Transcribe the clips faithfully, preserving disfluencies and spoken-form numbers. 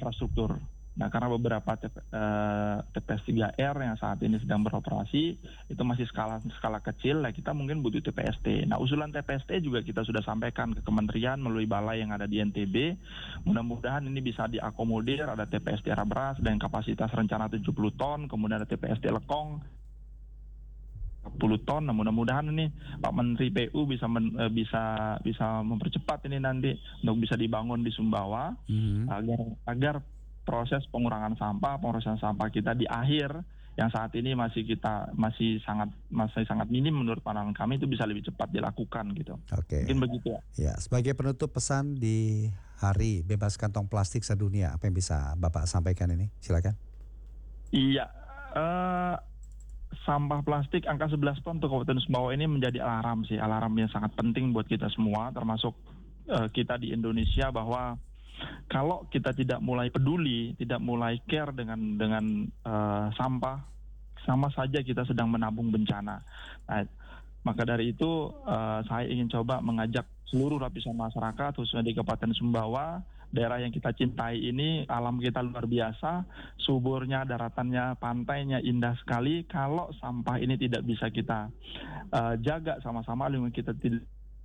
infrastruktur. Nah, karena beberapa T P S tiga R yang saat ini sedang beroperasi itu masih skala skala kecil, nah kita mungkin butuh T P S T. Nah, usulan T P S T juga kita sudah sampaikan ke kementerian melalui balai yang ada di N T B. Mudah-mudahan ini bisa diakomodir, ada T P S T Arabras dan kapasitas rencana tujuh puluh ton, kemudian ada T P S T Lekong empat puluh ton. Nah, mudah-mudahan ini Pak Menteri P U bisa men, bisa bisa mempercepat ini nanti untuk bisa dibangun di Sumbawa, mm-hmm. agar agar proses pengurangan sampah, pengurusan sampah kita di akhir yang saat ini masih kita masih sangat masih sangat minim menurut pandangan kami itu bisa lebih cepat dilakukan gitu. Oke. Mungkin begitu ya. Ya, sebagai penutup pesan di Hari Bebas Kantong Plastik Sedunia, apa yang bisa Bapak sampaikan ini? Silakan. Iya, uh, sampah plastik angka sebelas ton untuk Kabupaten Sumbawa ini menjadi alarm sih, alarm yang sangat penting buat kita semua, termasuk uh, kita di Indonesia, bahwa kalau kita tidak mulai peduli, tidak mulai care dengan dengan uh, sampah, sama saja kita sedang menabung bencana. Nah, maka dari itu uh, saya ingin coba mengajak seluruh lapisan masyarakat, khususnya di Kabupaten Sumbawa, daerah yang kita cintai ini, alam kita luar biasa, suburnya, daratannya, pantainya indah sekali. Kalau sampah ini tidak bisa kita uh, jaga sama-sama, lingkungan kita tidak,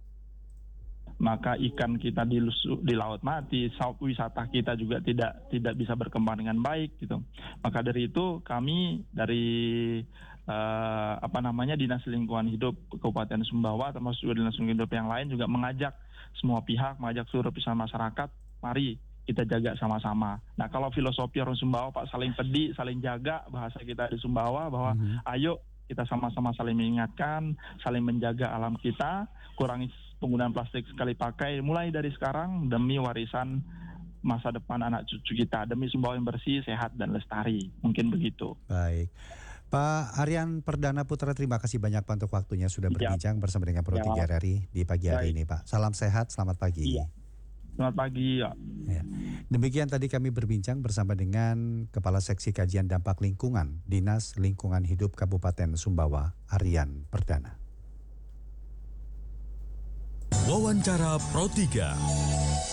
maka ikan kita di, di laut mati, wisata kita juga tidak tidak bisa berkembang dengan baik gitu. Maka dari itu kami dari uh, apa namanya Dinas Lingkungan Hidup Kabupaten Sumbawa, termasuk juga Dinas Lingkungan Hidup yang lain, juga mengajak semua pihak, mengajak seluruh lapisan masyarakat, mari kita jaga sama-sama. Nah, kalau filosofi orang Sumbawa, Pak, saling pedih, saling jaga, bahasa kita di Sumbawa, bahwa mm-hmm. ayo kita sama-sama saling mengingatkan, saling menjaga alam kita, kurangi penggunaan plastik sekali pakai mulai dari sekarang demi warisan masa depan anak cucu kita, demi Sumbawa yang bersih, sehat dan lestari. Mungkin begitu. Baik. Pak Aryan Perdana Putra, terima kasih banyak Pak untuk waktunya sudah berbincang ya. bersama dengan Pro tiga R R I di pagi hari Baik. ini, Pak. Salam sehat, selamat pagi. Iya. Selamat pagi, ya. ya. Demikian tadi kami berbincang bersama dengan Kepala Seksi Kajian Dampak Lingkungan Dinas Lingkungan Hidup Kabupaten Sumbawa, Aryan Perdana. Wawancara Pro tiga.